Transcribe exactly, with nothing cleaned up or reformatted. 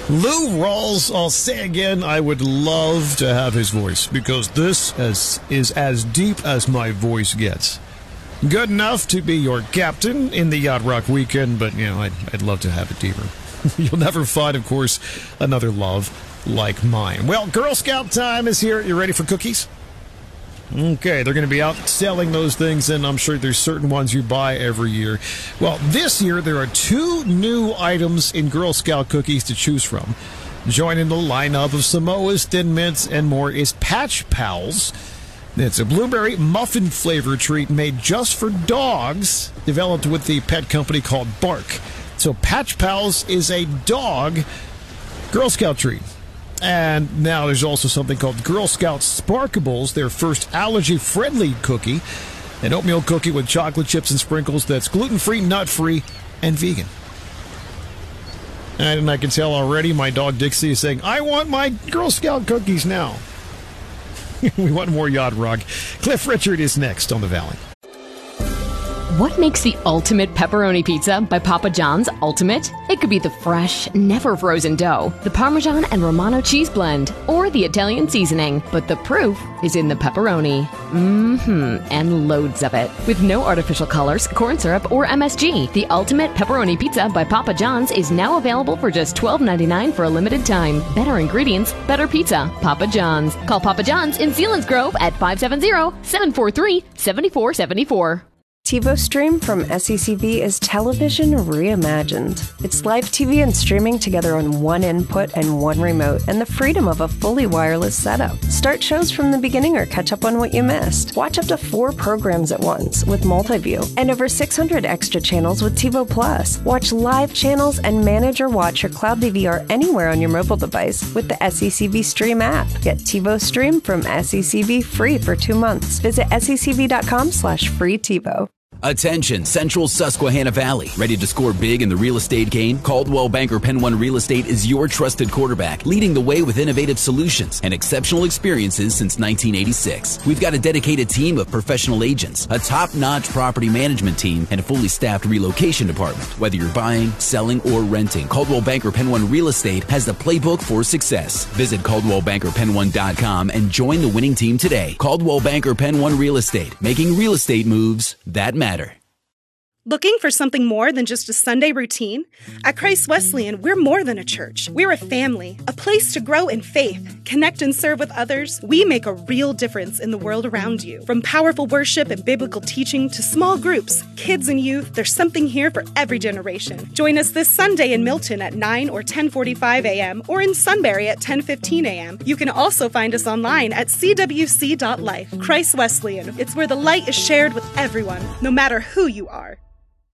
Lou Rawls, I'll say again, I would love to have his voice, because this is, is as deep as my voice gets. Good enough to be your captain in the Yacht Rock weekend, but, you know, I'd, I'd love to have it deeper. You'll never find, of course, another love like mine. Well, Girl Scout time is here. You ready for cookies? Okay, they're going to be out selling those things, and I'm sure there's certain ones you buy every year. Well, this year there are two new items in Girl Scout cookies to choose from. Joining the lineup of Samoa's, Thin Mints, and more is Patch Pals. It's a blueberry muffin flavor treat made just for dogs, developed with the pet company called Bark. So Patch Pals is a dog Girl Scout treat. And now there's also something called Girl Scout Sparkables, their first allergy-friendly cookie, an oatmeal cookie with chocolate chips and sprinkles that's gluten-free, nut-free, and vegan. And I can tell already my dog Dixie is saying, I want my Girl Scout cookies now. We want more Yacht Rock. Cliff Richard is next on The Valley. What makes the ultimate pepperoni pizza by Papa John's ultimate? It could be the fresh, never frozen dough, the Parmesan and Romano cheese blend, or the Italian seasoning. But the proof is in the pepperoni. Mmm-hmm, and loads of it. With no artificial colors, corn syrup, or M S G, the ultimate pepperoni pizza by Papa John's is now available for just twelve ninety-nine for a limited time. Better ingredients, better pizza. Papa John's. Call Papa John's in Selinsgrove at five seven zero, seven four three, seven four seven four. TiVo Stream from S E C V is television reimagined. It's live T V and streaming together on one input and one remote, and the freedom of a fully wireless setup. Start shows from the beginning or catch up on what you missed. Watch up to four programs at once with multi-view, and over six hundred extra channels with TiVo Plus. Watch live channels and manage or watch your cloud D V R anywhere on your mobile device with the S E C V Stream app. Get TiVo Stream from S E C V free for two months. Visit secv.com slash free TiVo. Attention, Central Susquehanna Valley. Ready to score big in the real estate game? Coldwell Banker Penn One Real Estate is your trusted quarterback, leading the way with innovative solutions and exceptional experiences since nineteen eighty-six. We've got a dedicated team of professional agents, a top-notch property management team, and a fully staffed relocation department. Whether you're buying, selling, or renting, Coldwell Banker Penn One Real Estate has the playbook for success. Visit Coldwell Banker Penn One dot com and join the winning team today. Coldwell Banker Penn One Real Estate, making real estate moves that matter. Looking for something more than just a Sunday routine? At Christ Wesleyan, we're more than a church. We're a family, a place to grow in faith, connect and serve with others. We make a real difference in the world around you. From powerful worship and biblical teaching to small groups, kids and youth, there's something here for every generation. Join us this Sunday in Milton at nine or ten forty-five a.m. or in Sunbury at ten fifteen a.m. You can also find us online at c w c dot life. Christ Wesleyan, it's where the light is shared with everyone, no matter who you are.